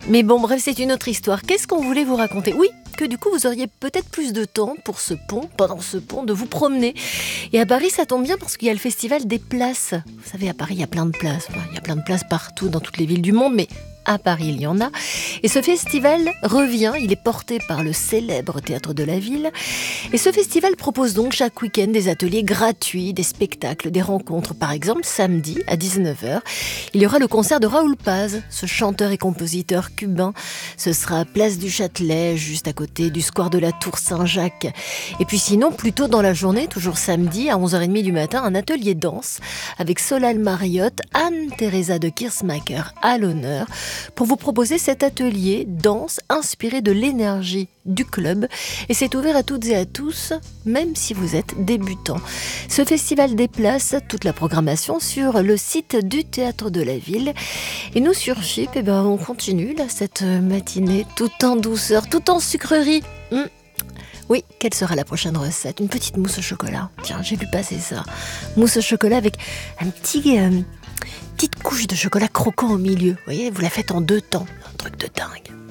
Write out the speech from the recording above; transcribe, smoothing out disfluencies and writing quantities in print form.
Mais bon, bref, c'est une autre histoire. Qu'est-ce qu'on voulait vous raconter ? Oui, que du coup, vous auriez peut-être plus de temps pour pendant ce pont, de vous promener. Et à Paris, ça tombe bien parce qu'il y a le festival des places. Vous savez, à Paris, il y a plein de places. Enfin, il y a plein de places partout, dans toutes les villes du monde, mais à Paris, il y en a. Et ce festival revient, il est porté par le célèbre Théâtre de la Ville. Et ce festival propose donc chaque week-end des ateliers gratuits, des spectacles, des rencontres. Par exemple, samedi à 19h, il y aura le concert de Raoul Paz, ce chanteur et compositeur cubain. Ce sera à Place du Châtelet, juste à côté du square de la Tour Saint-Jacques. Et puis sinon, plus tôt dans la journée, toujours samedi, à 11h30 du matin, un atelier danse avec Solal Mariotte, Anne-Theresa de Kirsmacher à l'honneur, pour vous proposer cet atelier danse inspiré de l'énergie du club. Et c'est ouvert à toutes et à tous, même si vous êtes débutant. Ce festival déplace toute la programmation sur le site du Théâtre de la Ville. Et nous, sur Chyp, on continue là, cette matinée tout en douceur, tout en sucrerie. Oui, quelle sera la prochaine recette ? Une petite mousse au chocolat. Tiens, j'ai vu passer ça. Mousse au chocolat avec un petite couche de chocolat croquant au milieu. Vous voyez, vous la faites en 2 temps. Un truc de dingue.